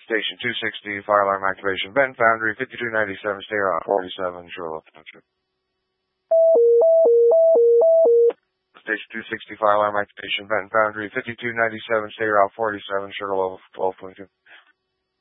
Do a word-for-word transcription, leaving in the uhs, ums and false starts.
Station two sixty, fire alarm activation. Benton Foundry, fifty-two ninety-seven, stay around forty-seven, Sugarloaf Township. Station two sixty, fire alarm activation. Benton Foundry, fifty-two ninety-seven, stay around forty-seven, Sugarloaf twelve twenty-two.